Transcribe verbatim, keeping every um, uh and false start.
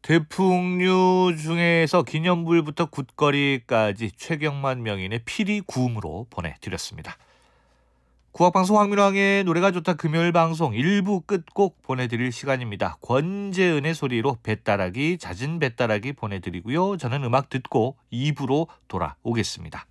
대풍류 중에서 기념물부터 굿거리까지 최경만 명인의 피리 구음으로 보내드렸습니다. 국악방송 황민왕의 노래가 좋다 금요일 방송 일 부 끝곡 보내드릴 시간입니다. 권재은의 소리로 배따라기 잦은 배따라기 보내드리고요. 저는 음악 듣고 이 부로 돌아오겠습니다.